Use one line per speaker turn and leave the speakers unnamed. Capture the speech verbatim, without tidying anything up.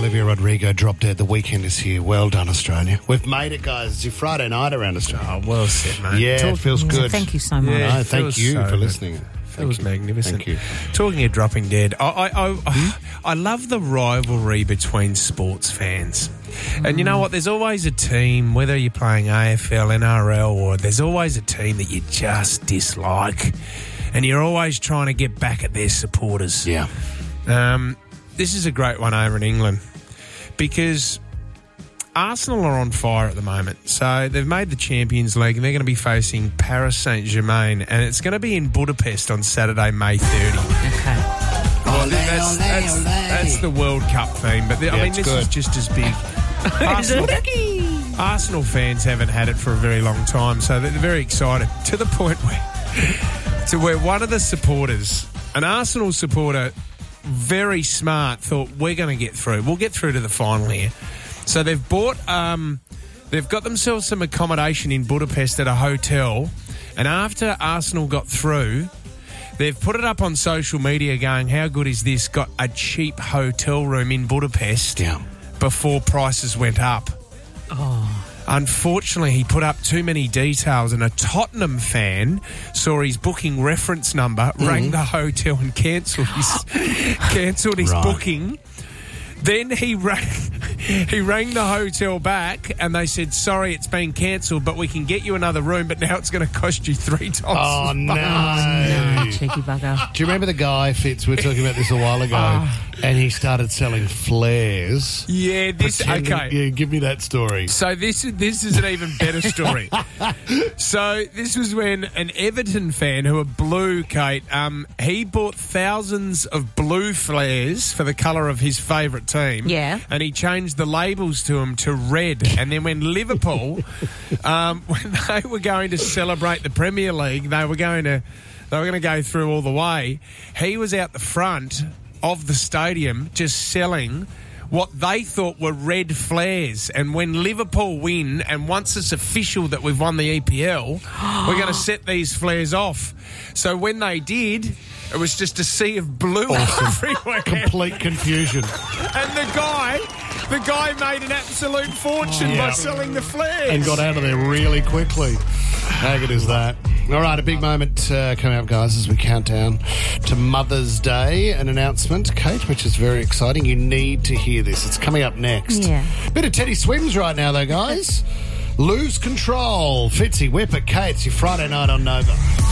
Olivia Rodrigo dropped dead. The weekend is here. Well done, Australia. We've made it, guys. It's your Friday night around Australia.
Oh, well said, mate.
Yeah,
Talk-
it feels good.
Thank you so much.
Yeah,
No,
it
thank
feels
you
so
for
good.
listening.
That was magnificent.
Thank you.
Talking of dropping dead, I I, I, I love the rivalry between sports fans. And you know what? There's always a team, whether you're playing A F L, N R L, or there's always a team that you just dislike. And you're always trying to get back at their supporters.
Yeah.
Um, this is a great one over in England because Arsenal are on fire at the moment. So they've made the Champions League and they're going to be facing Paris Saint-Germain, and it's going to be in Budapest on Saturday, May thirtieth.
Okay.
Well, that's, that's, that's the World Cup theme, but the, I
Yeah,
mean,
it's
this
good.
is just as big. Arsenal, Arsenal fans haven't had it for a very long time, so they're very excited to the point where, to where one of the supporters, an Arsenal supporter, very smart, thought we're going to get through. We'll get through to the final here. So they've bought, um, they've got themselves some accommodation in Budapest at a hotel, and after Arsenal got through, they've put it up on social media going, how good is this? Got a cheap hotel room in Budapest
Yeah.
before prices went up.
Oh.
Unfortunately, he put up too many details, and a Tottenham fan saw his booking reference number,
Mm-hmm.
rang the hotel and cancelled his, cancelled his
Right.
booking. Then he rang, he rang the hotel back and they said, sorry, it's been cancelled, but we can get you another room, but now it's going to cost you three times.
Oh,
as
no.
much."
No, cheeky bugger.
Do you remember the guy, Fitz, we were talking about this a while ago,
Oh.
and he started selling flares?
Yeah, this,
Pretending-
okay.
Yeah, give me that story.
So this this is an even better story. So this was when an Everton fan who are blue, Kate, um, he bought thousands of blue flares for the colour of his favourite team.
Yeah.
And he changed the labels to them to red. And then when Liverpool, um, when they were going to celebrate the Premier League, they were going to they were going to go through all the way. He was out the front of the stadium just selling what they thought were red flares. And when Liverpool win, and once it's official that we've won the E P L, we're going to set these flares off. So when they did, it was just a sea of blue everywhere.
Complete confusion.
And the guy, the guy made an absolute fortune
Yeah.
by selling the flares.
And got out of there really quickly. How good is that? All right, a big moment uh, coming up, guys, as we count down to Mother's Day. An announcement, Kate, which is very exciting. You need to hear this. It's coming up next.
Yeah.
Bit of Teddy Swims right now, though, guys. Lose Control. Fitzy, Whipper, Kate. It's your Friday night on Nova.